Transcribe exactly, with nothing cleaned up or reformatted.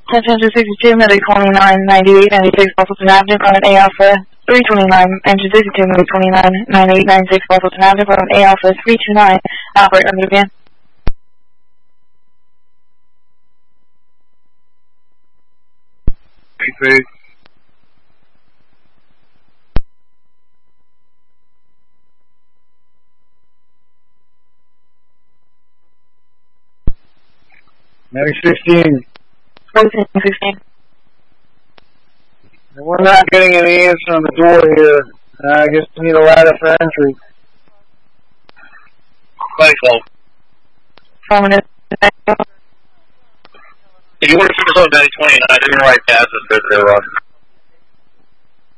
Engine sixty-two, Medic twenty-nine ninety-eight ninety-six, Buffalo Avenue, from an A Alpha three twenty-nine, Engine sixty-two, Medic twenty-nine ninety-eight ninety-six, Buffalo Avenue, from an A Alpha three two nine, operate under the van. Food. Medic sixteen. sixteen. We're not getting any answer on the door here. Uh, I guess we need a ladder for entry. Michael. Affirmative. If you want to keep us on Betty twenty-nine, you're right past us, they're, they're